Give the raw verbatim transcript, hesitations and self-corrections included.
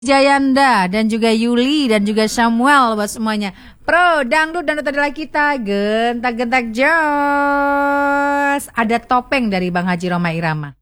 Jayanda dan juga Yuli dan juga Samuel buat semuanya. Pro dangdut dan adalah kita gentak-gentak jos. Ada topeng dari Bang Haji Rhoma Irama.